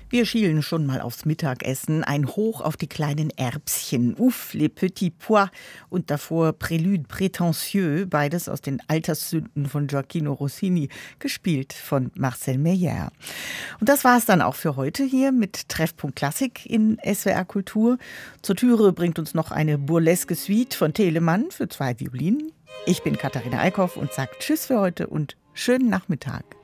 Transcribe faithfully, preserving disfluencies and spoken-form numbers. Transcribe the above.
Wir schielen schon mal aufs Mittagessen, ein Hoch auf die kleinen Erbschen, Ouf, les petits pois und davor Prélude prétentieux, beides aus den Alterssünden von Gioacchino Rossini, gespielt von Marcel Meyer. Und das war es dann auch für heute hier mit Treffpunkt Klassik in S W R Kultur. Zur Türe bringt uns noch eine burleske Suite von Telemann für zwei Violinen. Ich bin Katharina Eickhoff und sage Tschüss für heute und schönen Nachmittag.